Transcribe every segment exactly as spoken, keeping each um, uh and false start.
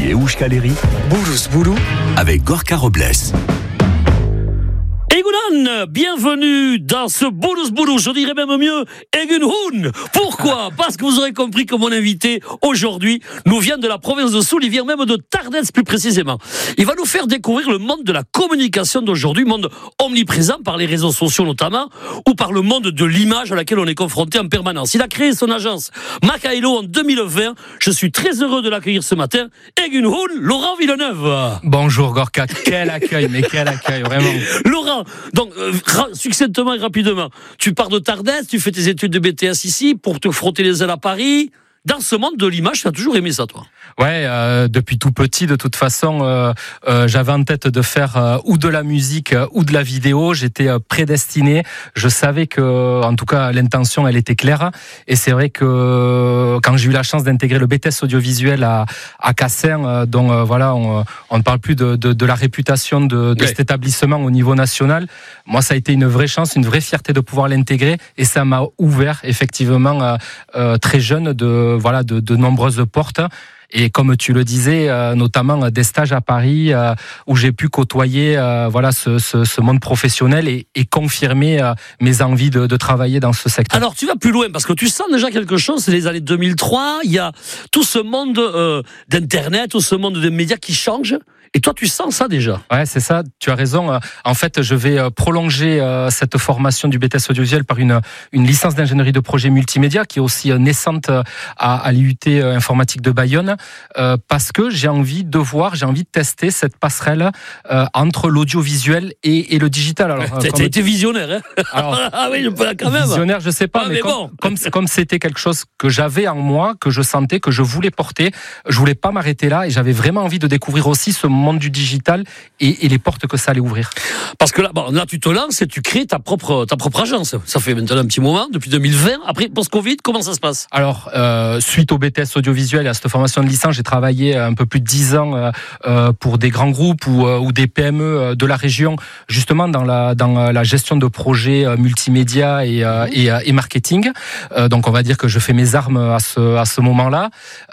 et Euskaleri, Buruz Buru avec Gorka Robles. Egunon, bienvenue dans ce Buruz Buru, je dirais même mieux, Egunhun. Pourquoi ? Parce que vous aurez compris que mon invité, aujourd'hui, nous vient de la province de Soule, il vient même de Tardets plus précisément. Il va nous faire découvrir le monde de la communication d'aujourd'hui, monde omniprésent par les réseaux sociaux notamment, ou par le monde de l'image à laquelle on est confronté en permanence. Il a créé son agence Makaelo en deux mille vingt. Je suis très heureux de l'accueillir ce matin. Egunhun, Laurent Villeneuve. Bonjour Gorka, quel accueil, mais quel accueil, vraiment. Laurent, donc, euh, ra- succinctement et rapidement, tu pars de Tardets, tu fais tes études de B T S ici pour te frotter les ailes à Paris. Dans ce monde de l'image, tu as toujours aimé ça, toi ? Ouais, euh, depuis tout petit, de toute façon, euh, euh, j'avais en tête de faire euh, ou de la musique euh, ou de la vidéo. J'étais euh, prédestiné. Je savais que, en tout cas, l'intention, elle était claire. Et c'est vrai que euh, quand j'ai eu la chance d'intégrer le B T S audiovisuel à, à Cassin, euh, dont euh, voilà, on, on ne parle plus de, de, de la réputation de, de Ouais. cet établissement au niveau national. Moi, ça a été une vraie chance, une vraie fierté de pouvoir l'intégrer. Et ça m'a ouvert effectivement euh, euh, très jeune de voilà de, de nombreuses portes. Et comme tu le disais, euh, notamment des stages à Paris euh, où j'ai pu côtoyer euh, voilà ce, ce, ce monde professionnel et, et confirmer euh, mes envies de, de travailler dans ce secteur. Alors, tu vas plus loin, parce que tu sens déjà quelque chose, c'est les années deux mille trois, il y a tout ce monde euh, d'Internet, tout ce monde des médias qui change, et toi, tu sens ça déjà. Ouais, c'est ça, tu as raison. En fait, je vais prolonger cette formation du B T S audiovisuel par une, une licence d'ingénierie de projet multimédia qui est aussi naissante à, à l'I U T informatique de Bayonne, euh, parce que j'ai envie de voir, j'ai envie de tester cette passerelle euh, entre l'audiovisuel et, et le digital. Alors, T'as comme... été visionnaire, hein ? Alors, ah oui, quand même. Visionnaire, je sais pas, Ah, mais, mais comme, bon. comme, comme c'était quelque chose que j'avais en moi, que je sentais, que je voulais porter, je voulais pas m'arrêter là et j'avais vraiment envie de découvrir aussi ce monde du digital et, et les portes que ça allait ouvrir. Parce que là, bon, là, tu te lances et tu crées ta propre, ta propre agence. Ça fait maintenant un petit moment, depuis deux mille vingt. Après, post-Covid, comment ça se passe ? Alors, euh, suite au B T S audiovisuel et à cette formation de licence, j'ai travaillé un peu plus de dix ans euh, pour des grands groupes ou, ou des P M E de la région, justement dans la, dans la gestion de projets multimédia et, et, et marketing. Euh, donc, on va dire que je fais mes armes à ce, à ce moment-là.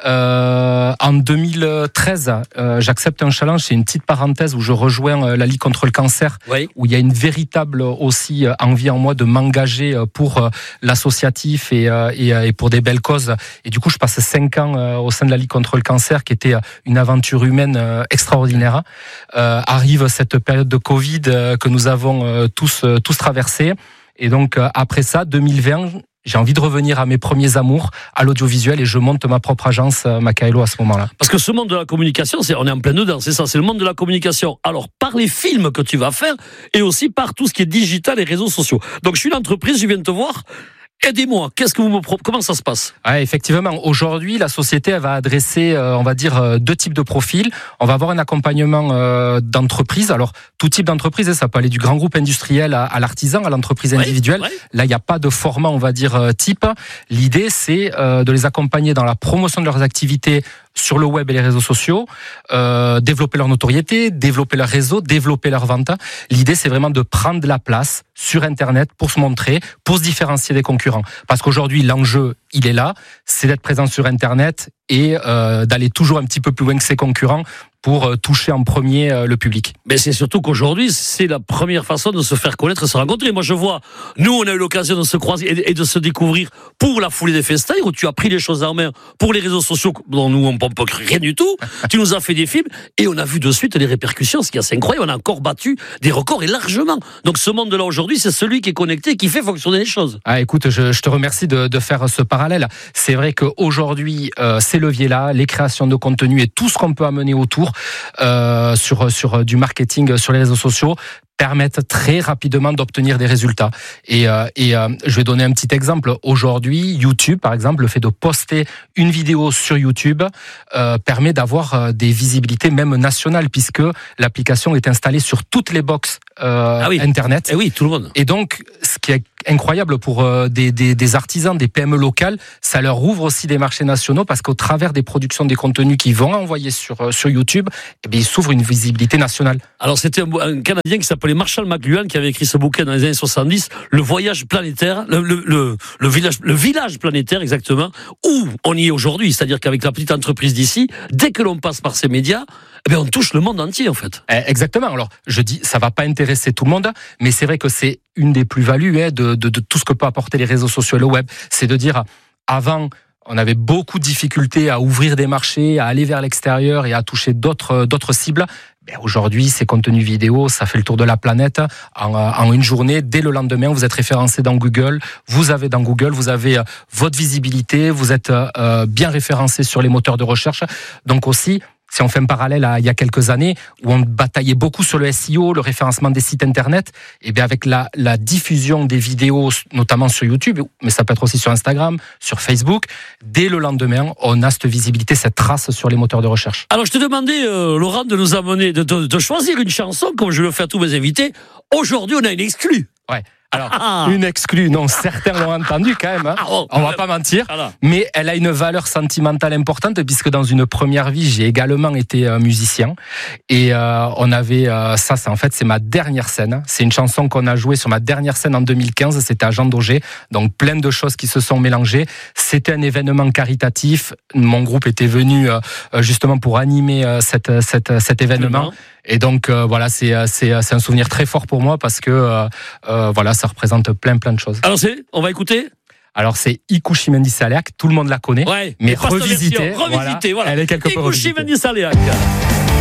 Euh, en deux mille treize, euh, j'accepte un challenge, c'est une petite parenthèse où je rejoins la Ligue contre le cancer, Oui. où il y a une véritable aussi envie en moi de m'engager pour l'associatif et, et, et pour des belles causes. Et du coup, je passe cinq ans au sein de la Ligue contre le cancer, qui était une aventure humaine extraordinaire. Euh, arrive cette période de Covid que nous avons tous, tous traversée. Et donc, après ça, deux mille vingt, j'ai envie de revenir à mes premiers amours, à l'audiovisuel, et je monte ma propre agence Makaelo à ce moment-là. Parce que ce monde de la communication, c'est, on est en plein dedans, c'est ça, c'est le monde de la communication. Alors, par les films que tu vas faire, et aussi par tout ce qui est digital et réseaux sociaux. Donc, je suis l'entreprise, je viens de te voir. Aidez-moi, qu'est-ce que vous me pro- comment ça se passe ? Ouais, effectivement, aujourd'hui, la société elle va adresser, euh, on va dire, euh, deux types de profils. On va avoir un accompagnement euh, d'entreprise. Alors, tout type d'entreprise, ça peut aller du grand groupe industriel à, à l'artisan, à l'entreprise individuelle. Ouais, ouais. Là, il n'y a pas de format, on va dire, euh, type. L'idée, c'est euh, de les accompagner dans la promotion de leurs activités sur le web et les réseaux sociaux, euh, développer leur notoriété, développer leur réseau, développer leur vente. L'idée, c'est vraiment de prendre la place sur Internet pour se montrer, pour se différencier des concurrents. Parce qu'aujourd'hui, l'enjeu, il est là, c'est d'être présent sur Internet et euh, d'aller toujours un petit peu plus loin que ses concurrents pour toucher en premier le public. Mais c'est surtout qu'aujourd'hui, c'est la première façon de se faire connaître et se rencontrer. Moi, je vois, nous, on a eu l'occasion de se croiser et de se découvrir pour la foulée des festins, où tu as pris les choses en main pour les réseaux sociaux, dont nous, on ne pompe rien du tout. Tu nous as fait des films et on a vu de suite les répercussions, ce qui est assez incroyable. On a encore battu des records et largement. Donc, ce monde-là, aujourd'hui, c'est celui qui est connecté et qui fait fonctionner les choses. Ah, écoute, je, je te remercie de, de faire ce parallèle. C'est vrai qu'aujourd'hui, euh, ces leviers-là, les créations de contenu et tout ce qu'on peut amener autour, Euh, sur, sur du marketing sur les réseaux sociaux permettent très rapidement d'obtenir des résultats. Et, euh, et euh, je vais donner un petit exemple. Aujourd'hui, YouTube, par exemple, le fait de poster une vidéo sur YouTube euh, permet d'avoir des visibilités même nationales, puisque l'application est installée sur toutes les box euh, ah oui. Internet. Et oui, tout le monde. Et donc, ce qui est incroyable pour euh, des, des, des artisans, des P M E locales, ça leur ouvre aussi des marchés nationaux, parce qu'au travers des productions, des contenus qu'ils vont envoyer sur, sur YouTube, eh bien, ils s'ouvrent une visibilité nationale. Alors, c'était un, un Canadien qui s'appelait s'appelait Marshall McLuhan qui avait écrit ce bouquin dans les années soixante-dix, Le voyage planétaire, le, le, le, le, village, le village planétaire exactement, où on y est aujourd'hui. C'est-à-dire qu'avec la petite entreprise d'ici, dès que l'on passe par ces médias, eh bien on touche le monde entier en fait. Exactement. Alors je dis, ça va pas intéresser tout le monde, mais c'est vrai que c'est une des plus-values hein, de, de, de tout ce que peut apporter les réseaux sociaux et le web. C'est de dire, avant, on avait beaucoup de difficultés à ouvrir des marchés, à aller vers l'extérieur et à toucher d'autres, d'autres cibles. Ben aujourd'hui, ces contenus vidéo, ça fait le tour de la planète en, en une journée. Dès le lendemain, vous êtes référencé dans Google. Vous avez dans Google, vous avez votre visibilité. Vous êtes euh, bien référencé sur les moteurs de recherche. Donc aussi, si on fait un parallèle à il y a quelques années où on bataillait beaucoup sur le S E O, le référencement des sites internet, et bien avec la, la diffusion des vidéos, notamment sur YouTube, mais ça peut être aussi sur Instagram, sur Facebook, dès le lendemain, on a cette visibilité, cette trace sur les moteurs de recherche. Alors je te demandais, euh, Laurent, de nous amener, de, de, de choisir une chanson, comme je le fais à tous mes invités. Aujourd'hui, on a une exclue. Ouais. Alors, ah. une exclue, non, certains l'ont entendu quand même, hein. Ah bon, on va pas mentir, voilà. Mais elle a une valeur sentimentale importante puisque dans une première vie, j'ai également été euh, musicien et euh, on avait euh, ça, c'est en fait c'est ma dernière scène. C'est une chanson qu'on a jouée sur ma dernière scène en deux mille quinze. C'était à Jean Daugé, donc plein de choses qui se sont mélangées. C'était un événement caritatif. Mon groupe était venu euh, justement pour animer euh, cette, cette, cet événement. Mmh. Et donc euh, voilà, c'est, c'est, c'est un souvenir très fort pour moi parce que euh, euh, voilà, ça représente plein plein de choses. Alors c'est, on va écouter. Alors c'est Ikushi Mendisaleak, tout le monde la connaît, ouais, mais revisitée, revisitée, voilà, voilà, elle est quelque peu revisitée. Ikushi Mendisaleak.